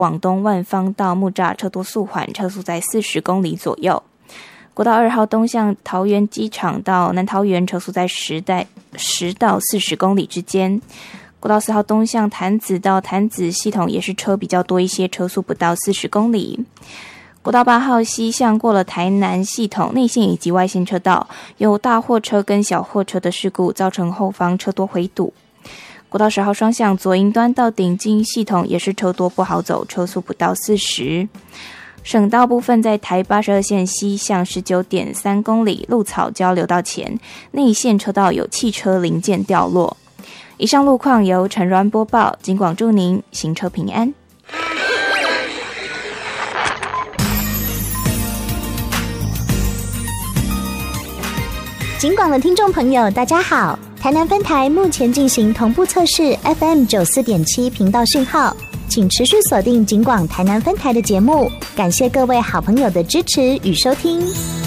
往东万方到木栅车多速缓，车速在40公里左右。国道2号东向桃园机场到南桃园，车速在10到40公里之间。国道4号东向潭子到潭子系统也是车比较多一些，车速不到40公里。国道8号西向过了台南系统内线以及外线车道，有大货车跟小货车的事故，造成后方车多回堵。国道10号双向左营端到顶金系统也是车多不好走，车速不到40。省道部分在台82线西向 19.3 公里鹿草交流道前，内线车道有汽车零件掉落。以上路况由陈銮播报，警广祝您行车平安。 警广的听众朋友大家好，台南分台目前进行同步测试 FM 94.7 频道讯号，请持续锁定警广台南分台的节目，感谢各位好朋友的支持与收听。